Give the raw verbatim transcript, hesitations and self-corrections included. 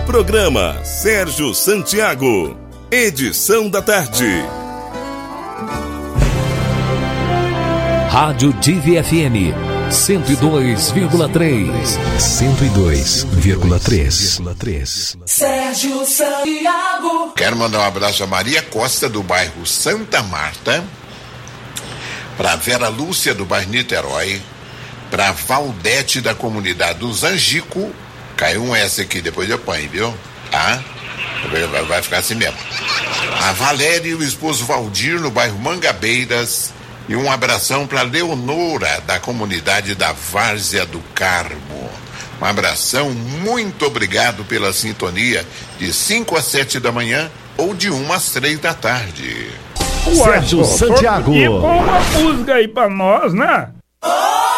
Programa Sérgio Santiago. Edição da tarde. Rádio Divi F M cento e dois vírgula três. cento e dois vírgula três. Sérgio Santiago. Quero mandar um abraço a Maria Costa, do bairro Santa Marta, para Vera Lúcia, do bairro Niterói, para Valdete, da comunidade do Zangico. Caiu um S aqui, depois eu ponho, viu? Tá? Vai ficar assim mesmo. A Valéria e o esposo Valdir, no bairro Mangabeiras. E um abração para Leonora, da comunidade da Várzea do Carmo. Um abração, muito obrigado pela sintonia de cinco às sete da manhã ou de uma às três da tarde. Sérgio Santiago. E põe uma música aí pra nós, né?